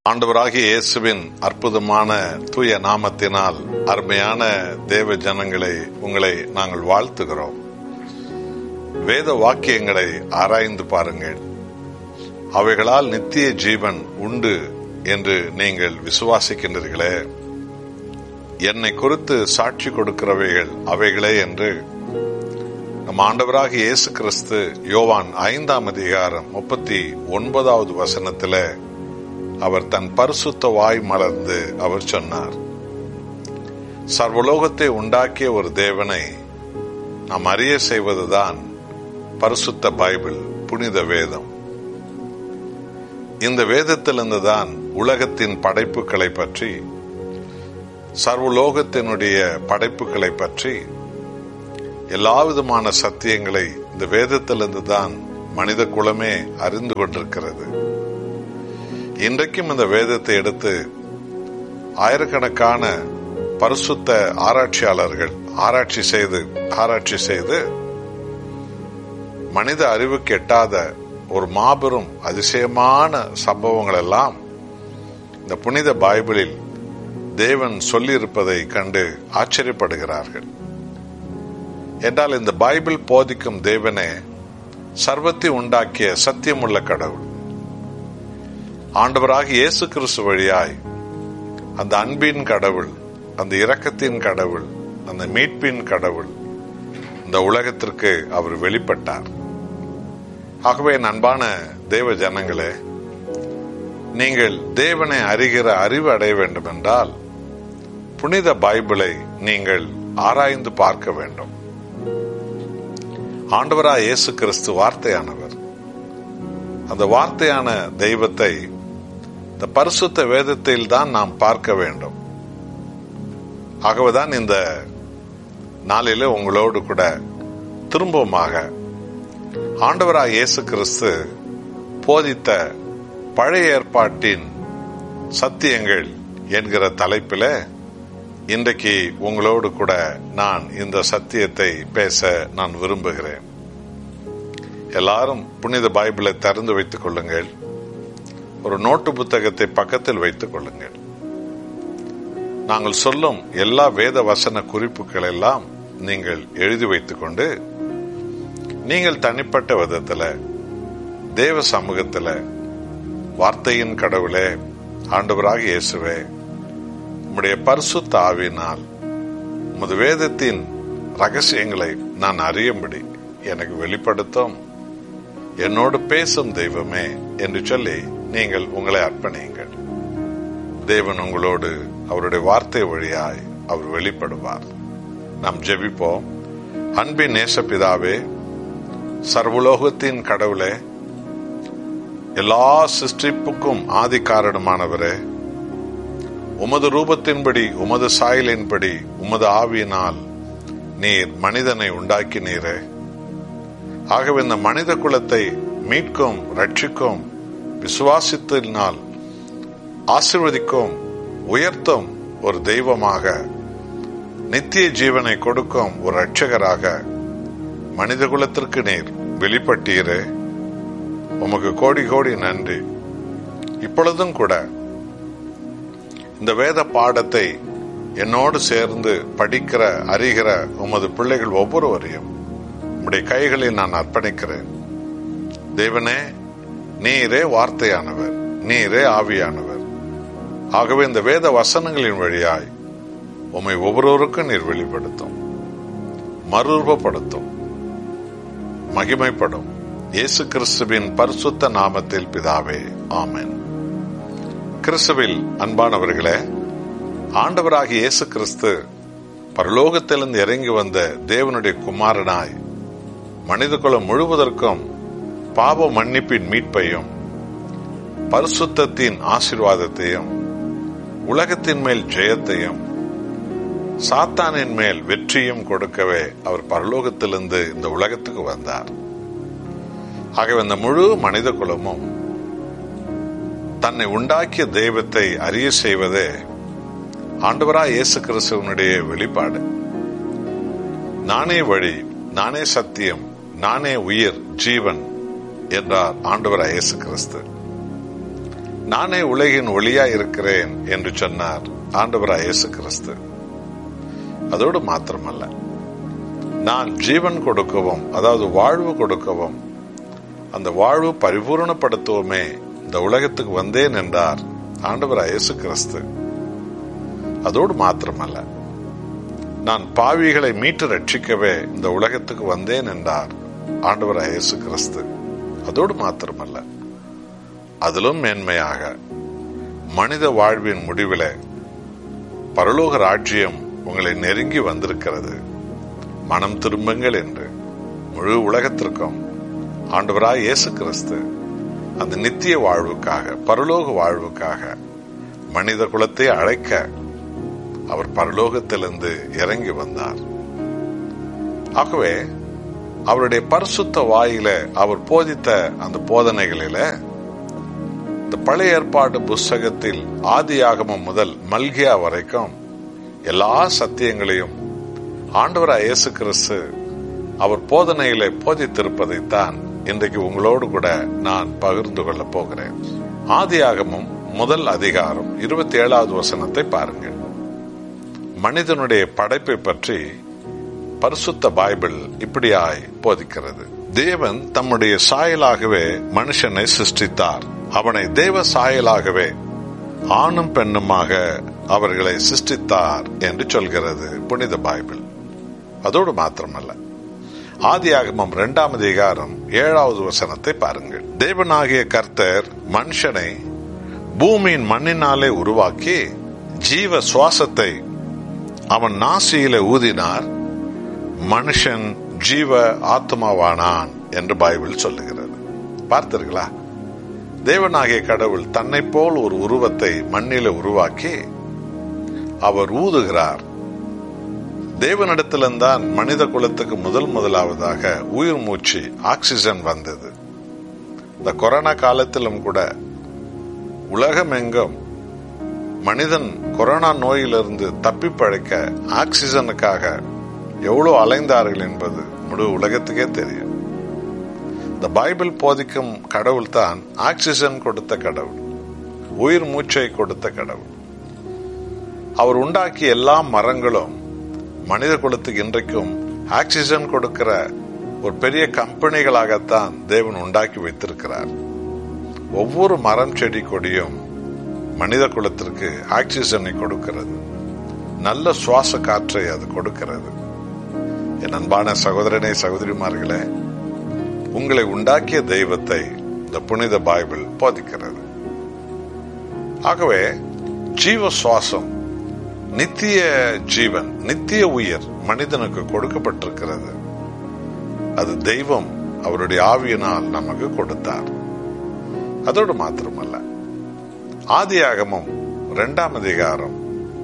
ஆண்டவராகிய இயேசுவின் அற்புதமான தூய நாமத்தினால் அருமையான தேவ ஜனங்களை உங்களை நாங்கள் வாழ்த்துகிறோம். வேத வாக்கியங்களை ஆராய்ந்து பாருங்கள். அவைகளால் நித்திய ஜீவன் உண்டு என்று நீங்கள் விசுவாசிக்கின்றீர்களே. என்னை குறித்து சாட்சி கொடுக்கிறவைகள் அவைகளே என்று நம் ஆண்டவராகிய இயேசு கிறிஸ்து யோவான் 5ஆம் அதிகாரம் 39வது வசனத்திலே அவர் தன் பரிசுத்த வாய் மலர்ந்து அவர் சொன்னார், சர்வலோகத்தை உண்டாக்கிய ஒரு தேவனை நாம் அறிய செய்வதுதான் பரிசுத்த பைபிள், புனித வேதம். இந்த வேதத்திலிருந்துதான் உலகத்தின் படைப்புகளை பற்றி, சர்வலோகத்தினுடைய படைப்புகளை பற்றி எல்லா விதமான சத்தியங்களை இந்த வேதத்திலிருந்துதான் மனித குலமே அறிந்து கொண்டிருக்கிறது. இன்றைக்கும் இந்த வேதத்தை எடுத்து ஆயிரக்கணக்கான பரிசுத்த ஆராய்ச்சியாளர்கள் ஆராய்ச்சி செய்து மனித அறிவுக்கு எட்டாத ஒரு மாபெரும் அதிசயமான சம்பவங்கள் எல்லாம் இந்த புனித பைபிளில் தேவன் சொல்லியிருப்பதை கண்டு ஆச்சரியப்படுகிறார்கள். என்றால் இந்த பைபிள் போதிக்கும் தேவனே சர்வத்தை உண்டாக்கிய சத்தியமுள்ள கடவுள். ஆண்டவராகிய இயேசு கிறிஸ்து வழியாய் அந்த அன்பின் கடவுள், அந்த இரக்கத்தின் கடவுள், அந்த மீட்பின் கடவுள் இந்த உலகத்திற்கு அவர் வெளிப்பட்டார். ஆகவே அன்பான தேவ ஜனங்களே, நீங்கள் தேவனை அறிகிற அறிவு அடைய வேண்டும் என்றால் புனித பைபிளை நீங்கள் ஆராய்ந்து பார்க்க வேண்டும். ஆண்டவராகிய இயேசு கிறிஸ்து வார்த்தையானவர். அந்த வார்த்தையான தெய்வத்தை இந்த பரிசுத்த வேதத்தில் தான் நாம் பார்க்க வேண்டும். ஆகவேதான் இந்த நாளிலே உங்களோடு கூட திரும்பமாக ஆண்டவராகிய இயேசு கிறிஸ்து போதித்த பழைய ஏற்பாட்டின் சத்தியங்கள் என்கிற தலைப்பிலே இன்றைக்கு உங்களோடு கூட நான் இந்த சத்தியத்தை பேச நான் விரும்புகிறேன். எல்லாரும் புனித பைபிளை திறந்து வைத்துக் கொள்ளுங்கள். ஒரு நோட்டு புத்தகத்தை பக்கத்தில் வைத்துக் கொள்ளுங்கள். நாங்கள் சொல்லும் எல்லா வேத வசன குறிப்புகள் எல்லாம் நீங்கள் எழுதி வைத்துக் கொண்டு நீங்கள் தனிப்பட்ட விதத்தில் தேவ சமூகத்தில் வார்த்தையின் கடவுளே, ஆண்டவராகிய இயேசுவே, உம்முடைய பரிசுத்த ஆவியினால் உமது வேதத்தின் ரகசியங்களை நான் அறியும்படி எனக்கு வெளிப்படுத்தும், என்னோடு பேசும் தெய்வமே என்று சொல்லி நீங்கள் உங்களை அர்ப்பணியுங்கள். தேவன் உங்களோடு அவருடைய வார்த்தை வழியாய் அவர் வெளிப்படுவார். நாம் ஜெபிப்போம். அன்பின் நேசபிதாவே, சர்வலோகத்தின் கடவுளே, எல்லா சிருஷ்டிப்புக்கும் ஆதி காரணமானவரே, உமது ரூபத்தின்படி, உமது சாயலின்படி, உமது ஆவியினால் நீர் மனிதனை உண்டாக்கினீரே. ஆகவே இந்த மனித குலத்தை மீட்கும், ரட்சிக்கும், விசுவாசத்தினால் ஆசீர்வதிக்கும், உயர்த்தும் ஒரு தெய்வமாக, நித்திய ஜீவனை கொடுக்கும் ஒரு ரட்சகராக மனித குலத்திற்கு நீர் வெளிப்பட்டீரே. உமக்கு கோடி கோடி நன்றி. இப்பொழுதும் கூட இந்த வேத பாடத்தை என்னோடு சேர்ந்து படிக்கிற, அறிகிற உமது பிள்ளைகள் ஒவ்வொருவரையும் உம்முடைய கைகளில் நான் அர்ப்பணிக்கிறேன். தேவனே, நீரே வார்த்தையானவர், நீரே ஆவியானவர். ஆகவே இந்த வேத வசனங்களின் வழியாய் உம்மை ஒவ்வொருவருக்கும் நீர் வெளிப்படுத்தும், மறுரூபப்படுத்தும், மகிமைப்படும். இயேசு கிறிஸ்துவின் பரிசுத்த நாமத்தில் பிதாவே, ஆமென். கிறிஸ்துவில் அன்பானவர்களே, ஆண்டவராகிய இயேசு கிறிஸ்து பரலோகத்திலிருந்து இறங்கி வந்த தேவனுடைய குமாரனாய் மனித குலம் முழுவதற்கும் பாவ மன்னிப்பின் மீட்பையும், பரிசுத்தத்தின் ஆசீர்வாதத்தையும், உலகத்தின் மேல் ஜெயத்தையும், சாத்தானின் மேல் வெற்றியும் கொடுக்கவே அவர் பரலோகத்திலிருந்து இந்த உலகத்துக்கு வந்தார். ஆகவே இந்த முழு மனித குலமும் தன்னை உண்டாக்கிய தெய்வத்தை அறிய செய்வதே ஆண்டவராகிய இயேசு கிறிஸ்துவனுடைய வெளிப்பாடு. நானே வழி, நானே சத்தியம், நானே உயிர், ஜீவன் என்றார் ஆண்டவராகிய இயேசு கிறிஸ்து. நானே உலகின் ஒளியாய் இருக்கிறேன் என்று சொன்னார் ஆண்டவராய் இயேசு கிறிஸ்து. அதோடு மாத்திரமல்ல, நான் ஜீவன் கொடுக்கவும், அதாவது வாழ்வு கொடுக்கவும், அந்த வாழ்வு பரிபூர்ணப்படுத்தவுமே இந்த உலகத்துக்கு வந்தேன் என்றார் ஆண்டவராய் இயேசு கிறிஸ்து. அதோடு மாத்திரமல்ல, நான் பாவிகளை மீட்டு ரட்சிக்கவே இந்த உலகத்துக்கு வந்தேன் என்றார் ஆண்டவராய் இயேசு கிறிஸ்து. அதோடு மாத்திரமல்ல, அதிலும் மேன்மையாக மனித வாழ்வின் முடிவில் பரலோக ராஜ்யம் உங்களை நெருங்கி வந்திருக்கிறது, மனம் திரும்புங்கள் என்று முழு உலகத்திற்கும் ஆண்டவராய் இயேசு கிறிஸ்து அந்த நித்திய வாழ்வுக்காக, பரலோக வாழ்வுக்காக மனித குலத்தை அழைக்க அவர் பரலோகத்திலிருந்து இறங்கி வந்தார். ஆகவே அவருடைய பரிசுத்த வாயில அவர் போதித்த அந்த போதனைகளில இந்த பழைய ஏற்பாடு புஸ்தகத்தில் ஆதியாகமம் முதல் மல்கியா வரைக்கும் எல்லா சத்தியங்களையும் ஆண்டவராய் இயேசு கிறிஸ்து அவர் போதனையிலே போதித்திருப்பதைத்தான் இன்றைக்கு உங்களோடு கூட நான் பகிர்ந்து கொள்ள போகிறேன். ஆதியாகமம் முதல் அதிகாரம் 27வது வசனத்தை பாருங்கள். மனிதனுடைய படைப்பை பற்றி பரிசுத்த பைபிள் இப்படியாய் போதிக்கிறது. தேவன் தம்முடைய சாயலாகவே மனுஷனை சிருஷ்டித்தார். அவனை தேவ சாயலாகவே ஆணும் பெண்ணுமாக அவர்களை சிருஷ்டித்தார் என்று சொல்கிறது புனித பைபிள். அதோடு மாத்திரமல்ல, ஆதியாகமம் 2ஆம் அதிகாரம் 7வது வசனத்தை பாருங்கள். தேவனாகிய கர்த்தர் மனுஷனை பூமியின் மண்ணினாலே உருவாக்கி ஜீவ சுவாசத்தை அவன் நாசியில ஊதினார், மனுஷன் ஜீவ ஆத்மாவானான் என்று பைபிள் சொல்லுகிறது. பார்த்தீர்களா? தேவனாகிய கடவுள் தன்னை போல் ஒரு உருவத்தை மண்ணில உருவாக்கி அவர் ஊதுகிறார். தேவனிடத்தில்தான் மனித குலத்துக்கு முதலாவதாக உயிர் மூச்சு, ஆக்சிஜன் வந்தது. இந்த கொரோனா காலத்திலும் கூட உலகமெங்கும் மனிதன் கொரோனா நோயிலிருந்து தப்பி பழைக்க ஆக்சிஜனுக்காக எவ்வளவு அலைந்தார்கள் என்பது முழு உலகத்துக்கே தெரியும். இந்த பைபிள் போதிக்கும் கடவுள் தான் ஆக்சிஜன் கொடுத்த கடவுள், உயிர் மூச்சை கொடுத்த கடவுள். அவர் உண்டாக்கிய எல்லா மரங்களும் மனித குலத்துக்கு இன்றைக்கும் ஆக்சிஜன் கொடுக்கிற ஒரு பெரிய கம்பெனிகளாகத்தான் தேவன் உண்டாக்கி வைத்திருக்கிறார். ஒவ்வொரு மரம் செடி கொடியும் மனித குலத்திற்கு ஆக்சிஜனை கொடுக்கிறது, நல்ல சுவாச காற்றை அது கொடுக்கிறது. என் அன்பான சகோதரனே, சகோதரிமார்களே, உங்களை உண்டாக்கிய தெய்வத்தை இந்த புனித பைபிள் போதிக்கிறது. ஆகவே ஜீவ சுவாசம், நித்திய ஜீவன், நித்திய உயிர் மனிதனுக்கு கொடுக்கப்பட்டிருக்கிறது. அது தெய்வம் அவருடைய ஆவியினால் நமக்கு கொடுத்தார். அதோடு மாத்திரமல்ல, ஆதியாகமம் 2ஆம் அதிகாரம்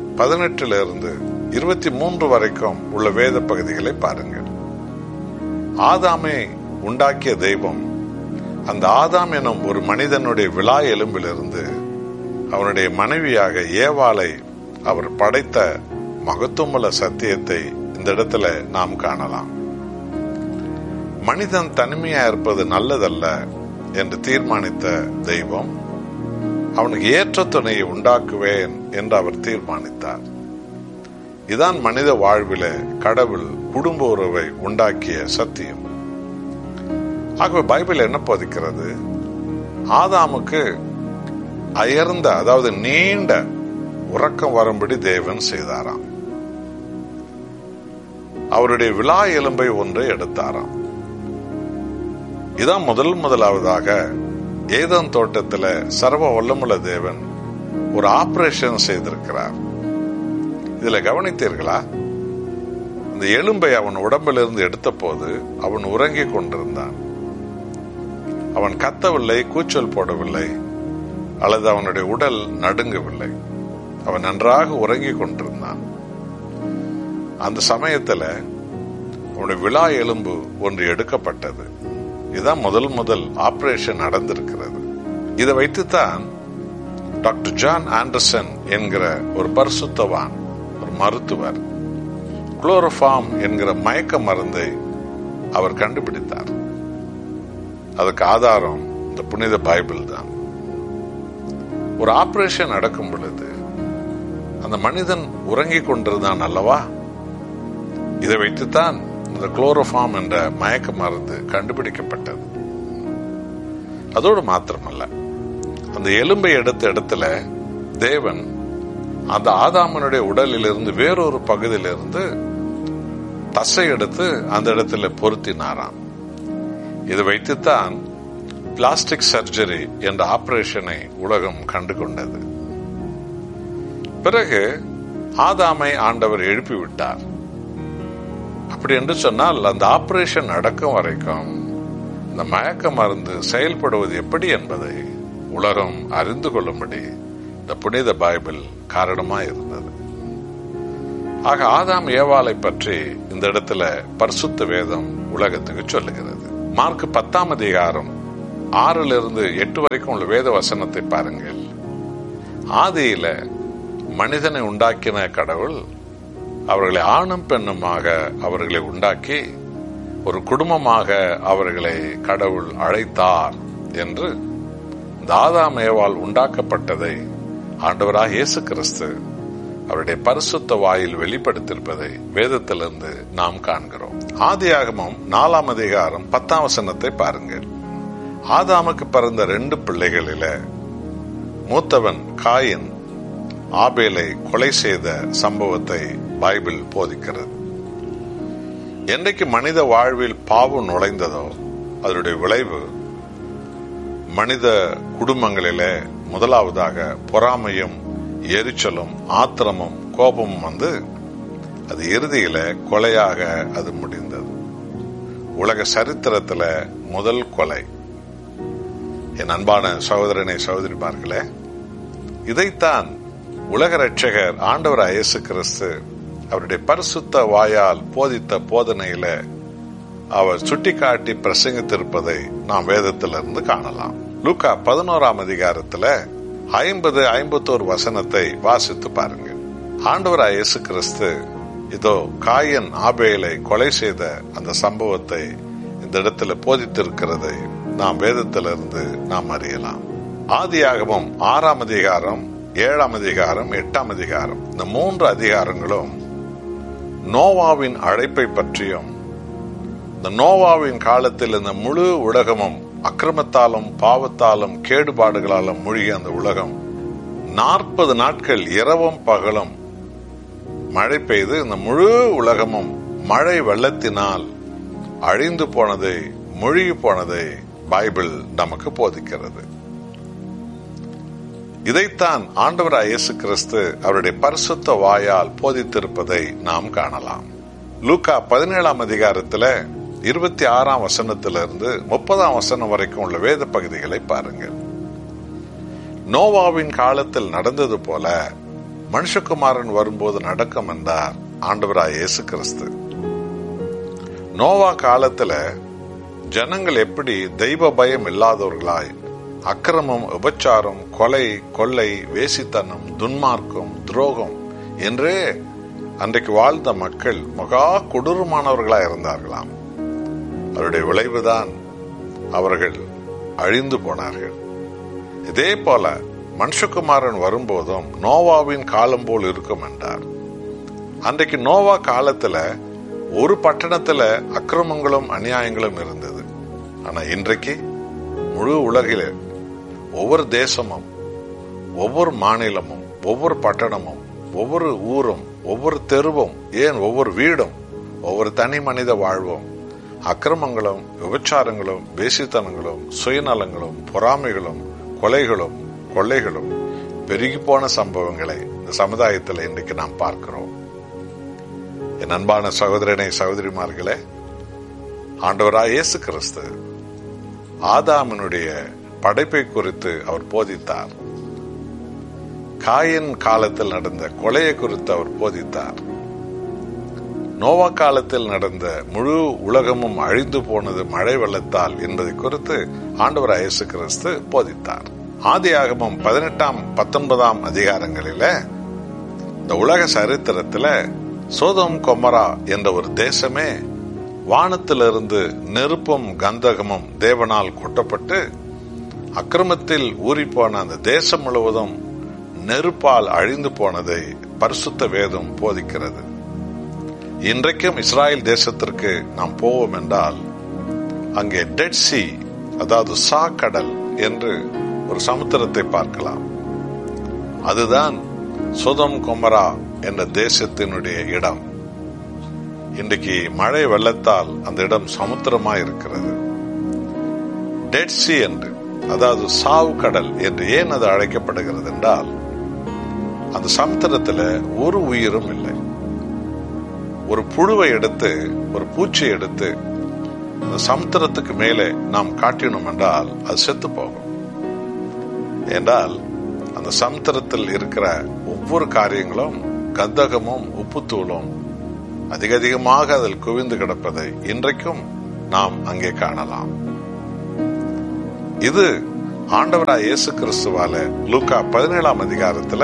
18 23 வரைக்கும் உள்ள வேத பகுதிகளை பாருங்கள். ஆதாமை உண்டாக்கிய தெய்வம் அந்த ஆதாம் எனும் ஒரு மனிதனுடைய விலா எலும்பிலிருந்து அவனுடைய மனைவியாக ஏவாளை அவர் படைத்த மகத்துவமுள்ள சத்தியத்தை இந்த இடத்துல நாம் காணலாம். மனிதன் தனிமையா இருப்பது நல்லதல்ல என்று தீர்மானித்த தெய்வம் அவனுக்கு ஏற்ற துணையை உண்டாக்குவேன் என்று அவர் தீர்மானித்தார். இதான் மனித வாழ்வில கடவுள் குடும்ப உறவை உண்டாக்கிய சத்தியம். ஆகவே பைபிள் என்ன போதிக்கிறது? ஆதாமுக்கு அயர்ந்த, அதாவது நீண்ட உறக்கம் வரும்படி தேவன் செய்தாராம். அவருடைய விலா எலும்பை ஒன்றை எடுத்தாராம். இதான் முதலாவதாக ஏதேன் தோட்டத்துல சர்வ வல்லமுள்ள தேவன் ஒரு ஆபரேஷன் செய்திருக்கிறார். இதுல கவனித்தீர்களா? இந்த எலும்பை அவன் உடம்பிலிருந்து எடுத்த போது அவன் உறங்கிக் கொண்டிருந்தான். அவன் கத்தவில்லை, கூச்சல் போடவில்லை, அல்லது அவனுடைய உடல் நடுங்கவில்லை. அவன் நன்றாக உறங்கிக் கொண்டிருந்தான். அந்த சமயத்துல அவனுடைய விலா எலும்பு ஒன்று எடுக்கப்பட்டது. இதுதான் முதல் ஆபரேஷன் நடந்திருக்கிறது. இதை வைத்துத்தான் டாக்டர் ஜான் ஆண்டர்சன் என்கிற ஒரு பரிசுத்தவான், ஒரு மருத்துவர், குளோரோஃபார்ம் என்கிற மயக்க மருந்தை அவர் கண்டுபிடித்தார். அது அதுக்கு ஆதாரம் இந்த புனித பைபிள் தான். ஒரு ஆபரேஷன் நடக்கும் பொழுது அந்த மனிதன் உறங்கிக் கொண்டிருந்தான் அல்லவா? இதை வைத்துத்தான் இந்த குளோரோஃபார்ம் என்ற மயக்க மருந்து கண்டுபிடிக்கப்பட்டது. அதோடு மாத்திரமல்ல, அந்த எலும்பை எடுத்த இடத்துல தேவன் அந்த ஆதாமனுடைய உடலிலிருந்து வேறொரு பகுதியிலிருந்து தசை எடுத்து அந்த இடத்துல பொருத்தினாராம். இதை வைத்துத்தான் பிளாஸ்டிக் சர்ஜரி என்ற ஆபரேஷனை உலகம் கண்டு கொண்டது. பிறகு ஆதாமை ஆண்டவர் எழுப்பிவிட்டார். அப்படி என்று சொன்னால் அந்த ஆபரேஷன் நடக்கும் வரைக்கும் இந்த மயக்க மருந்து செயல்படுவது எப்படி என்பதை உலகம் அறிந்து கொள்ளும்படி இந்த புனித பைபிள் காரணமா இருந்தது. ஆக ஆதாம் ஏவாளை பற்றி இந்த இடத்துல பரிசுத்த வேதம் உலகத்துக்கு சொல்லுகிறது. மார்க் 10ஆம் அதிகாரம் 6-8 வரைக்கும் உள்ள வேத வசனத்தை பாருங்கள். ஆதியில மனிதனை உண்டாக்கின கடவுள் அவர்களை ஆணும் பெண்ணுமாக அவர்களை உண்டாக்கி ஒரு குடும்பமாக அவர்களை கடவுள் அழைத்தார் என்று இந்த ஆதாம் ஏவாள் உண்டாக்கப்பட்டதை ஆண்டவராக இயேசு கிறிஸ்து அவருடைய பரிசுத்த வாயில் வெளிப்படுத்தியிருப்பதை வேதத்திலிருந்து நாம் காண்கிறோம். ஆதியாகமம் 4ஆம் அதிகாரம் 10ஆம் வசனத்தை பாருங்கள். ஆதாமுக்கு பிறந்த 2 பிள்ளைகளில மூத்தவன் காயின் ஆபேலை கொலை செய்த சம்பவத்தை பைபிள் போதிக்கிறது. என்றைக்கு மனித வாழ்வில் பாவம் நுழைந்ததோ அதனுடைய விளைவு மனித குடும்பங்களிலே முதலாவதாக பொறாமையும் எரிச்சலும் ஆத்திரமும் கோபமும் வந்து அது இறுதியில கொலையாக அது முடிந்தது. உலக சரித்திரத்துல முதல் கொலை. என் அன்பான சகோதரனை சகோதரிமார்களே, இதைத்தான் உலக ரட்சகர் ஆண்டவர் இயேசு கிறிஸ்து அவருடைய பரிசுத்த வாயால் போதித்த போதனையில அவர் சுட்டிக்காட்டி பிரசங்கித்திருப்பதை நாம் வேதத்திலிருந்து காணலாம். லூக்கா 11ஆம் அதிகாரத்துல 50-51 வசனத்தை வாசித்து பாருங்கள். ஆண்டவர் இயேசு கிறிஸ்து இதோ காயின் ஆபேலை கொலை செய்த அந்த சம்பவத்தை இந்த இடத்துல போதித்திருக்கிறதை நாம் வேதத்திலிருந்து நாம் அறியலாம். ஆதியாகமம் 6ஆம் அதிகாரம் 7ஆம் அதிகாரம் 8ஆம் அதிகாரம் இந்த 3 அதிகாரங்களும் நோவாவின் அழைப்பை பற்றியும், இந்த நோவாவின் காலத்தில் இந்த முழு உலகமும் அக்கிரமத்தாலும் பாவத்தாலும் கேடுபாடுகளாலும் மூழ்கிய அந்த உலகம் 40 நாட்கள் இரவும் பகலும் மழை பெய்து இந்த முழு உலகமும் மழை வெள்ளத்தினால் அழிந்து போனதை, மூழ்கி போனதை பைபிள் நமக்கு போதிக்கிறது. இதைத்தான் ஆண்டவர் இயேசு கிறிஸ்து அவருடைய பரிசுத்த வாயால் போதித்திருப்பதை நாம் காணலாம். லூக்கா 17ஆம் அதிகாரத்துல 26ஆம் வசனத்திலிருந்து 30ஆம் வசனம் வரைக்கும் உள்ள வேத பகுதிகளை பாருங்கள். நோவாவின் காலத்தில் நடந்தது போல மனுஷகுமாரன் வரும்போது நடக்கும் என்றார் ஆண்டவராய் இயேசு கிறிஸ்து. நோவா காலத்துல ஜனங்கள் எப்படி தெய்வ பயம் இல்லாதவர்களாய் அக்கிரமம், உபச்சாரம், கொலை, கொள்ளை, வேசித்தனம், துன்மார்க்கம், துரோகம் என்றே அன்றைக்கு வாழ்ந்த மக்கள் மகா கொடூரமானவர்களாய் இருந்தார்களாம். அவருடைய விளைவுதான் அவர்கள் அழிந்து போனார்கள். இதே போல மனுஷகுமாரன் வரும்போதும் நோவாவின் காலம் போல் இருக்கும் என்றார். அன்றைக்கு நோவா காலத்துல ஒரு பட்டணத்துல அக்கிரமங்களும் அநியாயங்களும் இருந்தது. ஆனா இன்றைக்கு முழு உலகிலே ஒவ்வொரு தேசமும், ஒவ்வொரு மாநிலமும், ஒவ்வொரு பட்டணமும், ஒவ்வொரு ஊரும், ஒவ்வொரு தெருவும், ஏன் ஒவ்வொரு வீடும், ஒவ்வொரு தனி மனித வாழ்வும் அக்கிரமங்களும், விபச்சாரங்களும், வேசித்தனங்களும், சுயநலங்களும், பொறாமைகளும், கொலைகளும், கொள்ளைகளும் பெருகி போன சம்பவங்களை இந்த சமுதாயத்தில் இன்றைக்கு நாம் பார்க்கிறோம். என் அன்பான சகோதரனை சகோதரிமார்களே, ஆண்டவராய் இயேசு கிறிஸ்து ஆதாமினுடைய படைப்பை குறித்து அவர் போதித்தார். காயின் காலத்தில் நடந்த கொலையை குறித்து அவர் போதித்தார். நோவா காலத்தில் நடந்த முழு உலகமும் அழிந்து போனது மழை வெள்ளத்தால் என்பதை குறித்து ஆண்டவர் இயேசு கிறிஸ்து போதித்தார். ஆதியாகமம் 18ஆம் 19ஆம் அதிகாரங்களில இந்த உலக சரித்திரத்துல சோதோம் கொமரா என்ற ஒரு தேசமே வானத்திலிருந்து நெருப்பும் கந்தகமும் தேவனால் கொட்டப்பட்டு அக்கிரமத்தில் ஊறிப்போன அந்த தேசம் முழுவதும் நெருப்பால் அழிந்து போனதை பரிசுத்த வேதம் போதிக்கிறது. இன்றைக்கும் இஸ்ராயல் தேசத்திற்கு நாம் போவோம் என்றால் அங்கே டெட் சி, அதாவது சாக்கடல் என்று ஒரு சமுத்திரத்தை பார்க்கலாம். அதுதான் சோதோம் கொமரா என்ற தேசத்தினுடைய இடம். இன்றைக்கு மழை வெள்ளத்தால் அந்த இடம் சமுத்திரமாய் இருக்கிறது. டெட் சி என்று, அதாவது சாவு கடல் என்று ஏன் அது அழைக்கப்படுகிறது என்றால், அந்த சமுத்திரத்தில் ஒரு உயிரும் இல்லை. ஒரு புழுவை எடுத்து, ஒரு பூச்சியை எடுத்து அந்த சமுத்திரத்துக்கு மேலே நாம் காட்டினோம் என்றால் அது செத்து போகும். என்றால் அந்த சமுத்திரத்தில் இருக்கிற ஒவ்வொரு காரியங்களும் கந்தகமும் உப்புத்தூளும் அதிகமாக அதில் குவிந்து கிடப்பதை இன்றைக்கும் நாம் அங்கே காணலாம். இது ஆண்டவராய் இயேசு கிறிஸ்துவால லூக்கா 17ஆம் அதிகாரத்துல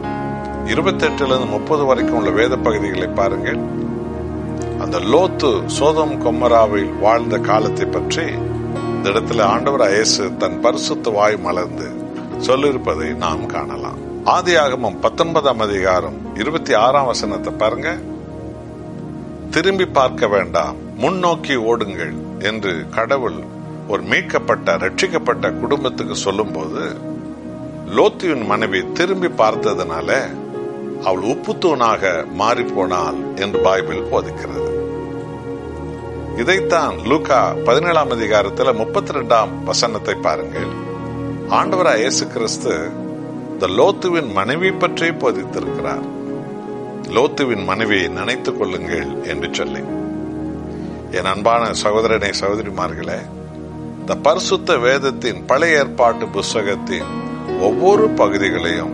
28 30 வரைக்கும் உள்ள வேத பகுதிகளை பாருங்கள். அந்த லோத்து சோதோம் கொமராவில் வாழ்ந்த காலத்தை பற்றி இந்த இடத்துல ஆண்டவராய் இயேசு தன் பரிசுத்த வாய் மலர்ந்து சொல்லிருப்பதை நாம் காணலாம். ஆதியாகமம் 19ஆம் அதிகாரம் 26ஆம் வசனத்தை பாருங்க. திரும்பி பார்க்க வேண்டாம், முன்னோக்கி ஓடுங்கள் என்று கடவுள் ஒரு மீட்கப்பட்ட ரட்சிக்கப்பட்ட குடும்பத்துக்கு சொல்லும் போது, லோத்தியின் மனைவி திரும்பி பார்த்ததுனால அவள் உப்புத்தூணாக மாறி போனாள் என்று பைபிள் போதிக்கிறது. இதைத்தான் லூக்கா 17ஆம் அதிகாரத்தில் 32ஆம் வசனத்தை பாருங்கள். ஆண்டவராய் இயேசு கிறிஸ்து இந்த லோத்துவின் மனைவி பற்றி போதித்திருக்கிறார். லோத்துவின் மனைவியை நினைத்துக் கொள்ளுங்கள் என்று சொல்லி. என் அன்பான சகோதரனே, சகோதரிமார்களே, இந்த பரிசுத்த வேதத்தின் பழைய ஏற்பாட்டு புஸ்தகத்தின் ஒவ்வொரு பகுதிகளையும்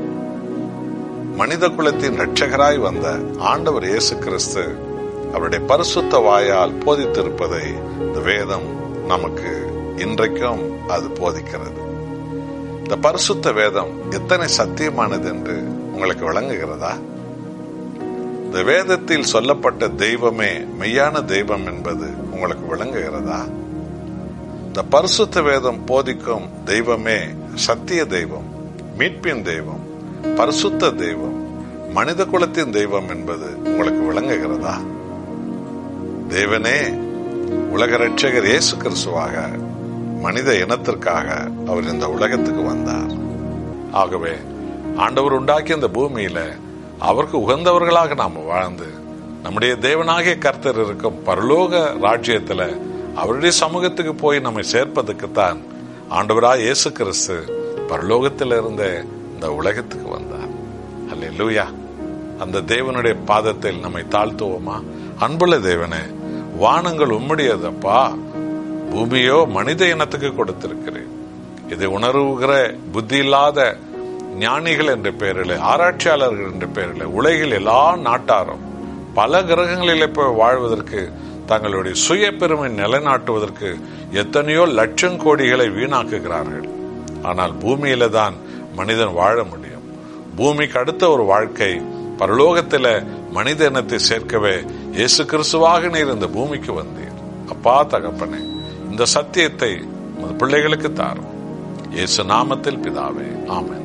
மனித குலத்தின் இரட்சகராய் வந்த ஆண்டவர் இயேசு கிறிஸ்து அவருடைய பரிசுத்த வாயால் போதித்திருப்பதை இந்த வேதம் நமக்கு இன்றைக்கும் அது போதிக்கிறது. இந்த பரிசுத்த வேதம் எத்தனை சத்தியமானது என்று உங்களுக்கு விளங்குகிறதா? இந்த வேதத்தில் சொல்லப்பட்ட தெய்வமே மெய்யான தெய்வம் என்பது உங்களுக்கு விளங்குகிறதா? இந்த பரிசுத்த வேதம் போதிக்கும் தெய்வமே சத்திய தெய்வம், மீட்பின் தெய்வம், பரிசுத்த தெய்வம், மனித குலத்தின் தெய்வம் என்பது உங்களுக்கு விளங்குகிறதா? தேவனே உலக இரட்சகர் இயேசு கிறிஸ்துவாக மனித இனத்திற்காக அவர் இந்த உலகத்துக்கு வந்தார். ஆகவே ஆண்டவர் உண்டாக்கிய இந்த பூமியில அவருக்கு உகந்தவர்களாக நாம் வாழ்ந்து நம்முடைய தேவனாகிய கர்த்தர் இருக்கும் பரலோக ராஜ்யத்துல அவருடைய சமூகத்துக்கு போய் நம்மை சேர்ப்பதற்குத்தான் ஆண்டவராய் இயேசு கிறிஸ்து பரலோகத்தில் இருந்த இந்த உலகத்துக்கு வந்தார். அல்லேலூயா. அந்த தேவனுடைய பாதத்தில் நம்மை தாழ்த்துவோமா? அன்புள்ள தேவனே, வானங்கள் உம்முடையதப்பா, பூமியோ மனித இனத்துக்கு கொடுத்திருக்கிறேன். இதை உணர்வுகிற புத்தி இல்லாத ஞானிகள் என்ற பெயரில், ஆராய்ச்சியாளர்கள் என்ற பெயரில் உலகில் எல்லா நாட்டாரும் பல கிரகங்களில் போய் வாழ்வதற்கு, தங்களுடைய சுய பெருமை நிலைநாட்டுவதற்கு எத்தனையோ லட்சம் கோடிகளை வீணாக்குகிறார்கள். ஆனால் பூமியில தான் மனிதன் வாழ முடியும். பூமிக்கு அடுத்த ஒரு வாழ்க்கை பரலோகத்தில மனித இனத்தை சேர்க்கவே இயேசு கிறிஸ்துவாக நீர் இந்த பூமிக்கு வந்தீர். அப்பா தகப்பனே, இந்த சத்தியத்தை பிள்ளைகளுக்கு தாரும். இயேசு நாமத்தில் பிதாவே, ஆமென்.